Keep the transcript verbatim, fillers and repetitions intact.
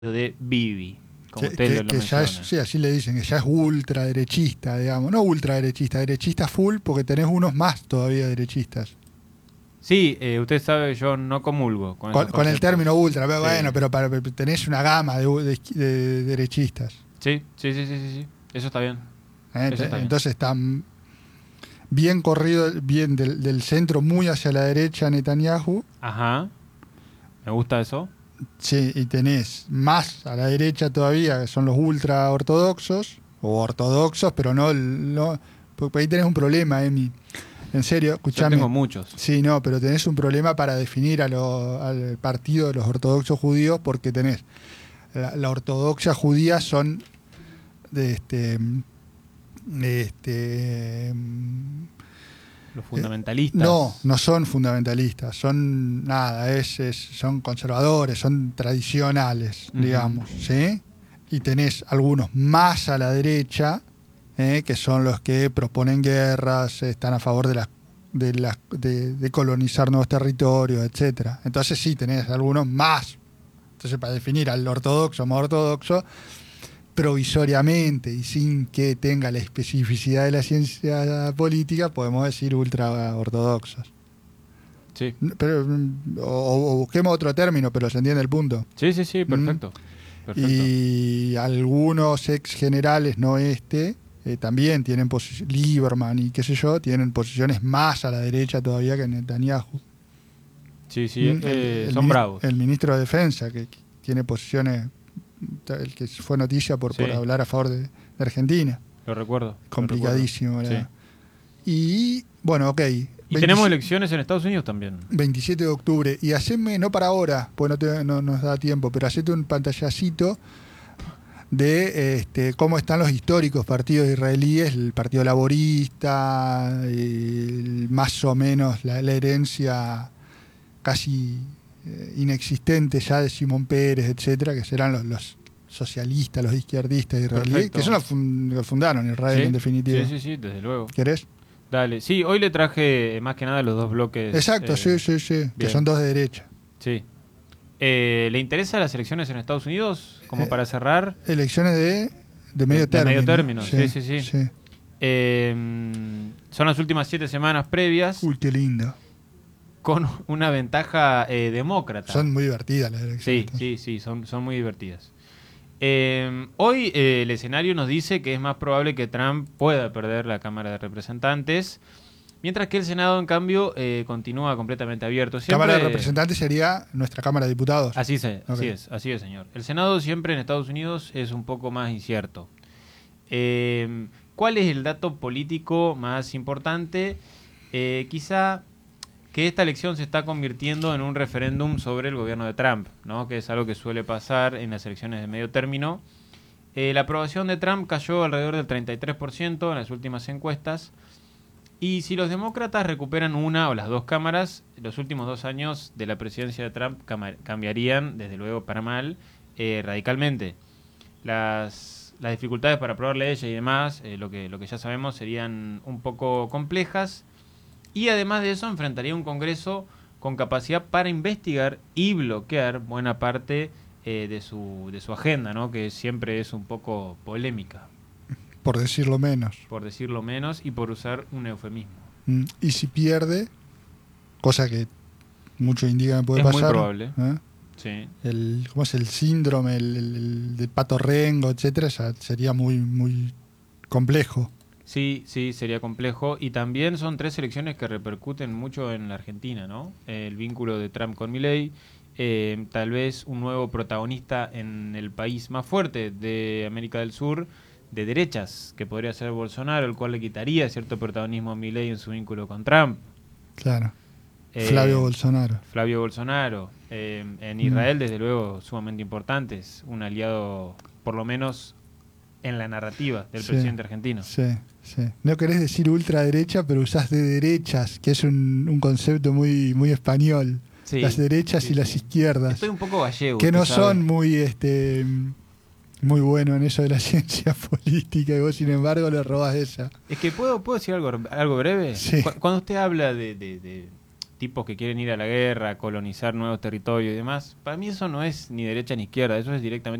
de Bibi, como que, usted que, lo, lo que ya es, menciona. sí, así le dicen, que ya es ultraderechista, digamos. No ultraderechista, derechista full, porque tenés unos más todavía derechistas. Sí, eh, usted sabe que yo no comulgo con, Con, esos con el conceptos. término ultra, Sí. bueno, pero para, tenés una gama de, de, de derechistas. Sí, sí, sí, sí, sí, sí. Eso está bien. ¿eh? Eso está bien. Entonces están bien corrido, bien del, del centro muy hacia la derecha Netanyahu. Ajá. Me gusta eso. Sí, y tenés más a la derecha todavía, que son los ultra ortodoxos, o ortodoxos, pero no, no porque ahí tenés un problema, Emi. En serio, escuchame. Yo tengo muchos. Sí, no, pero tenés un problema para definir a lo, al partido de los ortodoxos judíos, porque tenés la, la ortodoxia judía son de este, de este Los fundamentalistas. no, no son fundamentalistas, son nada, es, es son conservadores, son tradicionales, uh-huh. digamos, ¿sí? Y tenés algunos más a la derecha, ¿eh? que son los que proponen guerras, están a favor de las de, las, de, de colonizar nuevos territorios, etcétera. Entonces sí, tenés algunos más. Entonces, para definir al ortodoxo más ortodoxo, provisoriamente y sin que tenga la especificidad de la ciencia política, podemos decir ultra ortodoxos. Sí. Pero, o, o busquemos otro término, pero se entiende el punto. Sí, sí, sí, perfecto. ¿Mm? perfecto. Y algunos ex generales, no este, eh, también tienen posiciones, Lieberman y qué sé yo, tienen posiciones más a la derecha todavía que Netanyahu. Sí, sí, ¿Mm? eh, el, el son ministro, bravos. El ministro de Defensa, que, que tiene posiciones, el que fue noticia por, sí. por hablar a favor de, de Argentina. Lo recuerdo. Complicadísimo, lo ¿verdad? Sí. Y, bueno, ok. Y veinte, tenemos elecciones en Estados Unidos también. veintisiete de octubre. Y haceme, no para ahora, pues no, te, no nos da tiempo, pero hacete un pantallacito de este, cómo están los históricos partidos israelíes, el Partido Laborista, el, más o menos la, la herencia casi eh, inexistente ya de Simón Pérez, etcétera, que serán los, los socialistas, los izquierdistas israelíes, Perfecto. que son los que fundaron Israel, ¿Sí? en definitiva. Sí, sí, sí, desde luego. ¿Querés? Dale, sí, hoy le traje más que nada los dos bloques. Exacto, eh, sí, sí, sí, bien. que son dos de derecha. Sí. Eh, ¿Le interesan las elecciones en Estados Unidos? Como eh, para cerrar. Elecciones de, de medio de, término. De medio término, sí, sí, sí. sí. sí. Eh, son las últimas siete semanas previas. Uy, qué lindo. Con una ventaja eh, demócrata. Son muy divertidas las elecciones. Sí, sí, sí, son, son muy divertidas. Eh, hoy eh, el escenario nos dice que es más probable que Trump pueda perder la Cámara de Representantes, mientras que el Senado, en cambio, eh, continúa completamente abierto. Siempre, Cámara de Representantes sería nuestra Cámara de Diputados. Así, se, okay. así es, así es, señor. El Senado siempre en Estados Unidos es un poco más incierto. Eh, ¿Cuál es el dato político más importante? Eh, quizá que esta elección se está convirtiendo en un referéndum sobre el gobierno de Trump, ¿no? Que es algo que suele pasar en las elecciones de medio término. Eh, la aprobación de Trump cayó alrededor del treinta y tres por ciento en las últimas encuestas. Y si los demócratas recuperan una o las dos cámaras, los últimos dos años de la presidencia de Trump cambiarían, desde luego para mal, eh, radicalmente. Las, las dificultades para aprobar leyes y demás, eh, lo que, lo que ya sabemos, serían un poco complejas. Y además de eso enfrentaría un Congreso con capacidad para investigar y bloquear buena parte eh, de, su, de su agenda, ¿no? Que siempre es un poco polémica. Por decirlo menos. Por decirlo menos y por usar un eufemismo. Mm. Y si pierde, cosa que mucho indica que puede es pasar. Es muy probable. ¿eh? Sí. El, ¿Cómo es el síndrome el, el, el de Pato Rengo, etcétera? Ya sería muy, muy complejo. Sí, sí, sería complejo. Y también son tres elecciones que repercuten mucho en la Argentina, ¿no? El vínculo de Trump con Milei, eh, tal vez un nuevo protagonista en el país más fuerte de América del Sur, de derechas, que podría ser Bolsonaro, el cual le quitaría cierto protagonismo a Milei en su vínculo con Trump. Claro. Eh, Flavio Bolsonaro. Flavio Bolsonaro. Eh, en Israel, mm. desde luego, sumamente importantes. Un aliado, por lo menos, en la narrativa del sí, presidente argentino. Sí, sí. No querés decir ultraderecha, pero usás de derechas, que es un, un concepto muy, muy español. Sí, las derechas sí, y las sí. izquierdas. Estoy un poco gallego. Que no sabe. son muy este muy buenos en eso de la ciencia política, y vos, sin embargo, le robás esa. Es que, ¿puedo, puedo decir algo, algo breve? Sí. Cuando usted habla de, de, de tipos que quieren ir a la guerra, colonizar nuevos territorios y demás, para mí eso no es ni derecha ni izquierda, eso es directamente